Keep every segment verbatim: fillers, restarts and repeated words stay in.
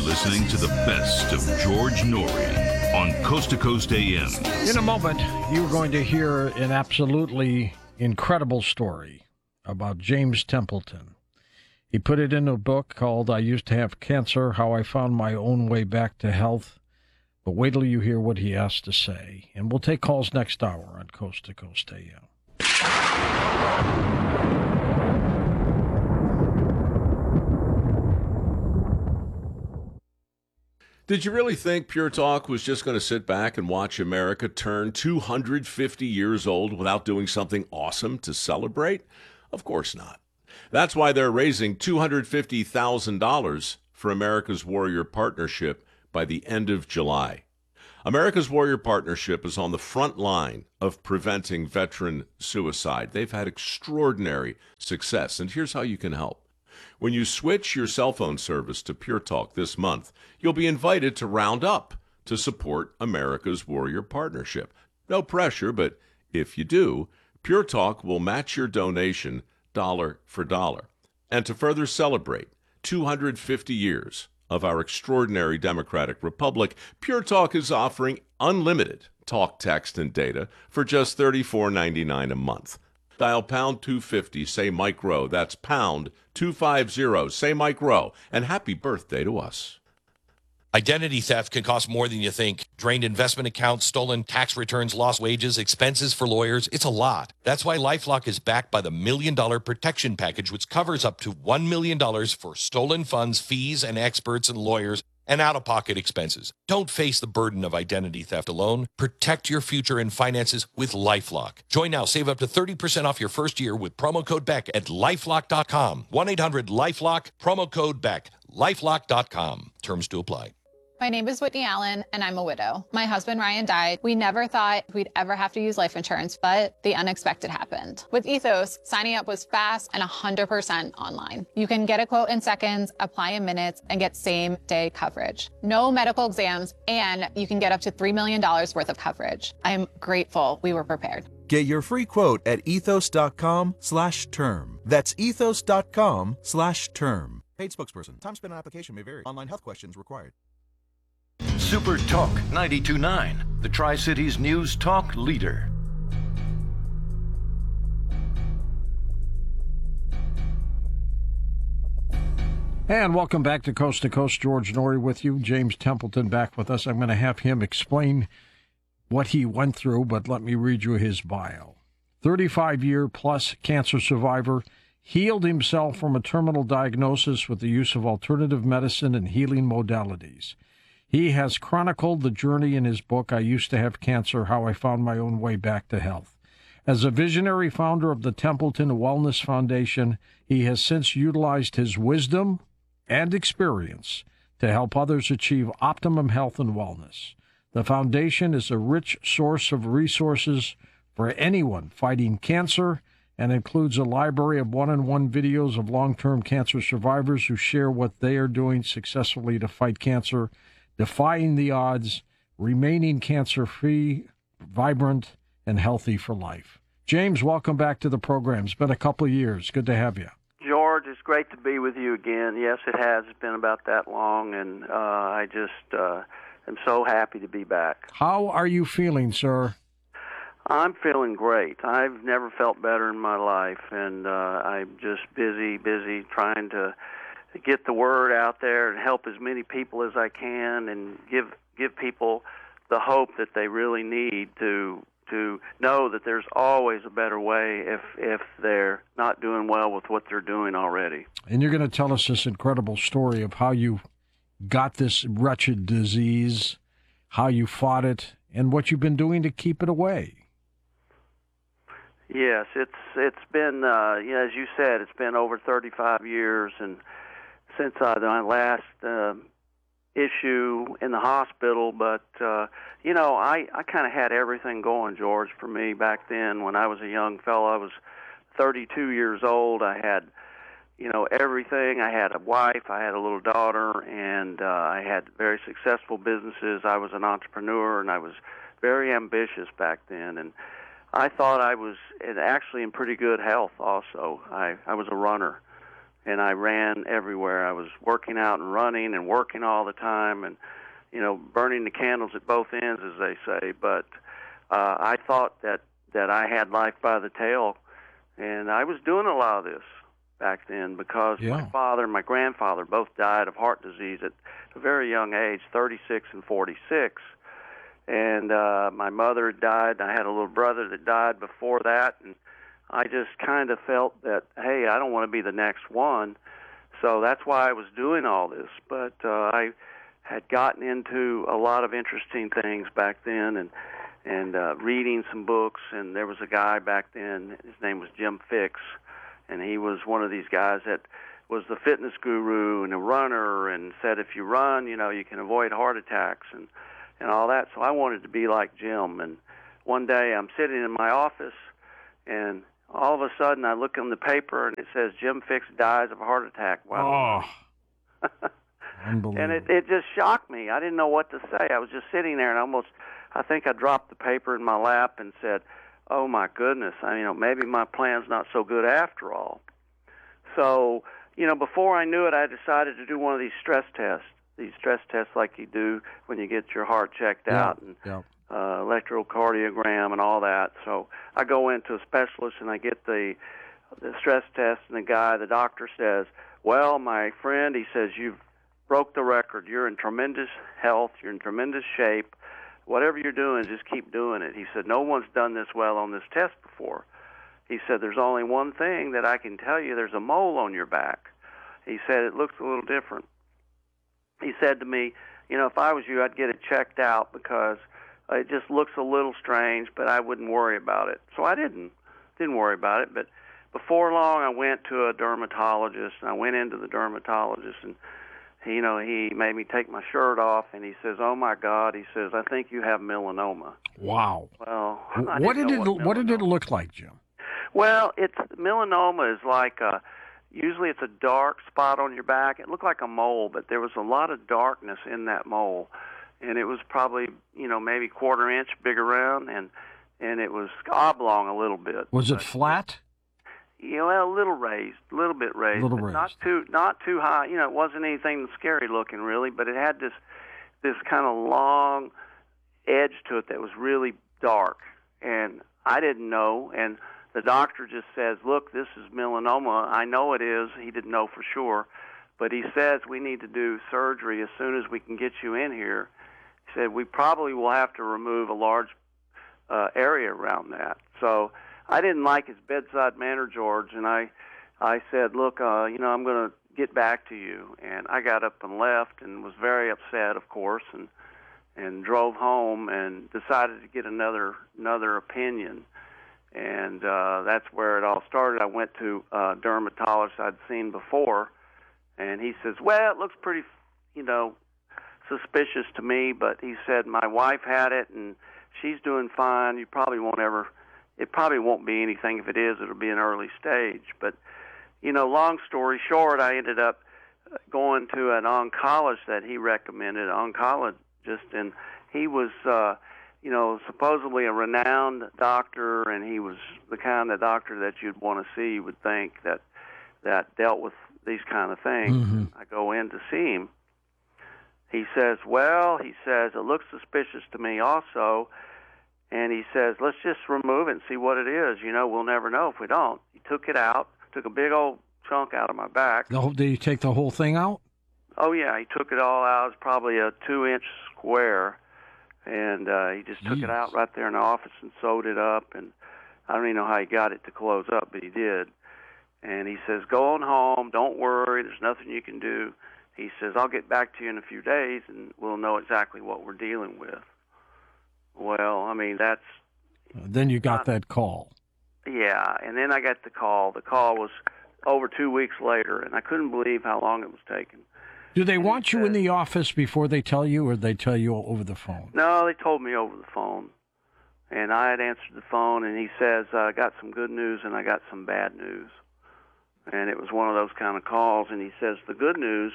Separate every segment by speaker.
Speaker 1: listening to the best of George Noory on Coast to Coast A M.
Speaker 2: In a moment, you're going to hear an absolutely incredible story about James Templeton. He put it in a book called I Used to Have Cancer, How I Found My Own Way Back to Health. But wait till you hear what he has to say. And we'll take calls next hour on Coast to Coast A M.
Speaker 3: Did you really think Pure Talk was just going to sit back and watch America turn two hundred fifty years old without doing something awesome to celebrate? Of course not. That's why they're raising two hundred fifty thousand dollars for America's Warrior Partnership by the end of July. America's Warrior Partnership is on the front line of preventing veteran suicide. They've had extraordinary success, and here's how you can help. When you switch your cell phone service to Pure Talk this month, you'll be invited to round up to support America's Warrior Partnership. No pressure, but if you do, Pure Talk will match your donation dollar for dollar. And to further celebrate two hundred fifty years of our extraordinary democratic republic, Pure Talk is offering unlimited talk, text, and data for just thirty-four ninety-nine a month. Dial pound two fifty, say Mike Rowe. That's pound two fifty, say Mike Rowe. And happy birthday to us.
Speaker 4: Identity theft can cost more than you think. Drained investment accounts, stolen tax returns, lost wages, expenses for lawyers. It's a lot. That's why LifeLock is backed by the Million Dollar Protection Package, which covers up to one million dollars for stolen funds, fees, and experts and lawyers, and out-of-pocket expenses. Don't face the burden of identity theft alone. Protect your future and finances with LifeLock. Join now. Save up to thirty percent off your first year with promo code Beck at lifelock dot com. one eight hundred lifelock, promo code Beck. lifelock dot com. Terms to apply.
Speaker 5: My name is Whitney Allen, and I'm a widow. My husband, Ryan, died. We never thought we'd ever have to use life insurance, but the unexpected happened. With Ethos, signing up was fast and one hundred percent online. You can get a quote in seconds, apply in minutes, and get same-day coverage. No medical exams, and you can get up to three million dollars worth of coverage. I'm grateful we were prepared.
Speaker 6: Get your free quote at ethos.com slash term. That's ethos.com slash term. Paid spokesperson. Time spent on application may vary. Online health questions required.
Speaker 7: Super Talk ninety-two point nine, the Tri-Cities News Talk leader.
Speaker 2: And welcome back to Coast to Coast. George Noory with you. James Templeton back with us. I'm going to have him explain what he went through, but let me read you his bio. thirty-five-year-plus cancer survivor, healed himself from a terminal diagnosis with the use of alternative medicine and healing modalities. He has chronicled the journey in his book, I Used to Have Cancer, How I Found My Own Way Back to Health. As a visionary founder of the Templeton Wellness Foundation, he has since utilized his wisdom and experience to help others achieve optimum health and wellness. The foundation is a rich source of resources for anyone fighting cancer and includes a library of one-on-one videos of long-term cancer survivors who share what they are doing successfully to fight cancer, defying the odds, remaining cancer-free, vibrant, and healthy for life. James, welcome back to the program. It's been a couple of years. Good to have you.
Speaker 8: George, it's great to be with you again. Yes, it has. It's been about that long, and uh, I just uh, am so happy to be back.
Speaker 2: How are you feeling, sir?
Speaker 8: I'm feeling great. I've never felt better in my life, and uh, I'm just busy, busy trying to get the word out there and help as many people as I can and give give people the hope that they really need to to know that there's always a better way if if they're not doing well with what they're doing already.
Speaker 2: And you're going to tell us this incredible story of how you got this wretched disease, how you fought it, and what you've been doing to keep it away.
Speaker 8: Yes, it's it's been uh, you know, as you said, it's been over thirty-five years, and since I, my last uh, issue in the hospital, but, uh, you know, I, I kind of had everything going, George, for me back then when I was a young fellow. I was thirty-two years old. I had, you know, everything. I had a wife. I had a little daughter, and uh, I had very successful businesses. I was an entrepreneur, and I was very ambitious back then, and I thought I was actually in pretty good health also. I, I was a runner. and I ran everywhere. I was working out and running and working all the time, and you know, burning the candles at both ends, as they say. But uh, I thought that that I had life by the tail, and I was doing a lot of this back then because
Speaker 2: Yeah.
Speaker 8: my father and my grandfather both died of heart disease at a very young age, thirty-six and forty-six. And uh, my mother had died, and I had a little brother that died before that, and I just kind of felt that, hey, I don't want to be the next one. So that's why I was doing all this. But uh, I had gotten into a lot of interesting things back then, and and uh, reading some books. And there was a guy back then, his name was Jim Fixx, and he was one of these guys that was the fitness guru and a runner, and said if you run, you know, you can avoid heart attacks and, and all that. So I wanted to be like Jim. And one day I'm sitting in my office, and all of a sudden I look in the paper, and it says Jim Fixx dies of a heart attack. Wow.
Speaker 2: Oh, unbelievable.
Speaker 8: And it, it just shocked me. I didn't know what to say. I was just sitting there, and almost, I think I dropped the paper in my lap and said, oh, my goodness, I, you know, maybe my plan's not so good after all. So, you know, before I knew it, I decided to do one of these stress tests, these stress tests like you do when you get your heart checked
Speaker 2: Yeah,
Speaker 8: out, and
Speaker 2: yeah.
Speaker 8: uh, electrocardiogram and all that. So I go into a specialist, and I get the the stress test, and the guy, the doctor says, well, my friend, he says, you've broke the record. You're in tremendous health. You're in tremendous shape. Whatever you're doing, just keep doing it. He said, no one's done this well on this test before. He said, there's only one thing that I can tell you. There's a mole on your back. He said, it looks a little different. He said to me, you know, if I was you, I'd get it checked out because it just looks a little strange, but I wouldn't worry about it. So I didn't, didn't worry about it. But before long, I went to a dermatologist, and I went into the dermatologist, and he, you know, he made me take my shirt off, and he says, oh, my God, he says, I think you have melanoma.
Speaker 2: Wow.
Speaker 8: Well, I
Speaker 2: What
Speaker 8: didn't
Speaker 2: did
Speaker 8: know
Speaker 2: it
Speaker 8: what
Speaker 2: what did it
Speaker 8: melanoma-
Speaker 2: look like, Jim?
Speaker 8: Well, it's melanoma is like a, usually it's a dark spot on your back. It looked like a mole, but there was a lot of darkness in that mole, and it was probably, you know, maybe quarter inch big around, and and it was oblong a little bit.
Speaker 2: Was it
Speaker 8: But,
Speaker 2: flat?
Speaker 8: you know, a little raised, a little bit raised,
Speaker 2: Little
Speaker 8: but
Speaker 2: raised.
Speaker 8: not too not too high. You know, it wasn't anything scary looking really, but it had this this kind of long edge to it that was really dark, and I didn't know. And the doctor just says, "Look, this is melanoma. I know it is." He didn't know for sure, but he says we need to do surgery as soon as we can get you in here. He said we probably will have to remove a large uh, area around that. So I didn't like his bedside manner, George, and I, I said, look, uh, you know, I'm going to get back to you. And I got up and left and was very upset, of course, and and drove home and decided to get another another opinion. And uh, that's where it all started. I went to a dermatologist I'd seen before, and he says, well, it looks pretty, you know, suspicious to me, but he said my wife had it, and she's doing fine. You probably won't ever... It probably won't be anything. If it is, it'll be an early stage. But, you know, long story short, I ended up going to an oncologist that he recommended, an oncologist, and he was, uh, you know, supposedly a renowned doctor, and he was the kind of doctor that you'd want to see, you would think, that that dealt with these kind of things.
Speaker 2: Mm-hmm.
Speaker 8: I go in to see him. He says, well, he says, it looks suspicious to me also. And he says, let's just remove it and see what it is. You know, we'll never know if we don't. He took it out, took a big old chunk out of my back.
Speaker 2: The whole, did you take the whole thing out?
Speaker 8: Oh, yeah, he took it all out. It's probably a two-inch square. And uh, he just took
Speaker 2: Jeez.
Speaker 8: it out right there in the office and sewed it up. And I don't even know how he got it to close up, but he did. And he says, go on home. Don't worry. There's nothing you can do. He says, I'll get back to you in a few days, and we'll know exactly what we're dealing with. Well, I mean, that's...
Speaker 2: Then you got that call.
Speaker 8: Yeah, and then I got the call. The call was over two weeks later, and I couldn't believe how long it was taking.
Speaker 2: Do they want you in the office before they tell you, or they tell you over the phone?
Speaker 8: No, they told me over the phone. And I had answered the phone, and he says, I got some good news and I got some bad news. And it was one of those kind of calls, and he says, the good news,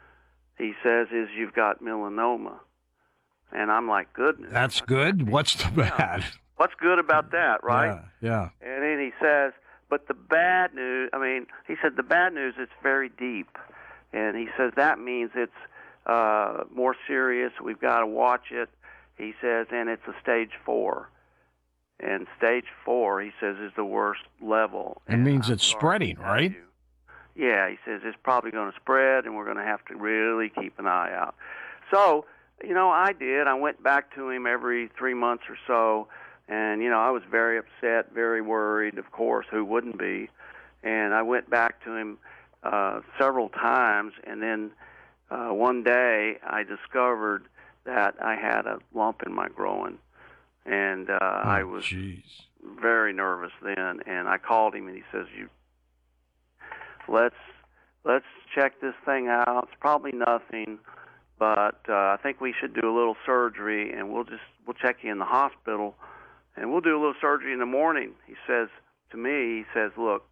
Speaker 8: he says, is you've got melanoma. And I'm like, goodness.
Speaker 2: That's good. What's the bad?
Speaker 8: What's good about that, right?
Speaker 2: Yeah, yeah.
Speaker 8: And then he says, but the bad news, I mean, he said the bad news, it's very deep. And he says that means it's uh, more serious. We've got to watch it. He says, and it's a stage four. And stage four, he says, is the worst level.
Speaker 2: It means it's spreading, right?
Speaker 8: Yeah, he says it's probably going to spread, and we're going to have to really keep an eye out. So, you know, I did. I went back to him every three months or so, and, you know, I was very upset, very worried, of course, who wouldn't be. And I went back to him uh, several times, and then uh, one day I discovered that I had a lump in my groin. And uh,
Speaker 2: oh,
Speaker 8: I was
Speaker 2: geez.
Speaker 8: very nervous then, and I called him, and he says, "You, let's let's check this thing out. It's probably nothing, but uh, I think we should do a little surgery, and we'll just we'll check you in the hospital, and we'll do a little surgery in the morning." He says to me, he says, "Look,